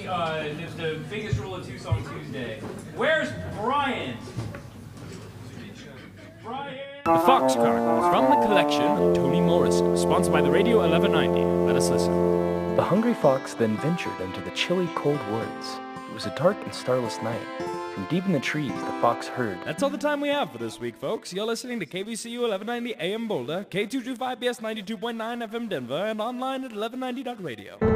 the biggest rule of Two-Song Tuesday. Where's Brian? Brian! The Fox Chronicles from the collection of Toni Morrison, sponsored by the Radio 1190. Let us listen. The hungry fox then ventured into the chilly, cold woods. It was a dark and starless night. From deep in the trees, the fox heard. That's all the time we have for this week, folks. You're listening to KVCU 1190 AM Boulder, K225BS 92.9 FM Denver, and online at 1190.radio.